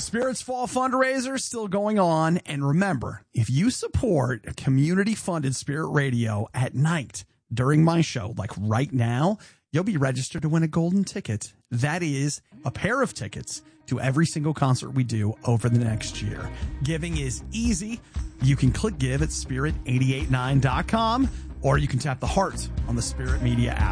Spirits Fall fundraiser still going on. And remember, if you support a community-funded Spirit Radio at night during my show, like right now, you'll be registered to win a golden ticket. That is a pair of tickets to every single concert we do over the next year. Giving is easy. You can click give at spirit889.com, or you can tap the heart on the Spirit Media app.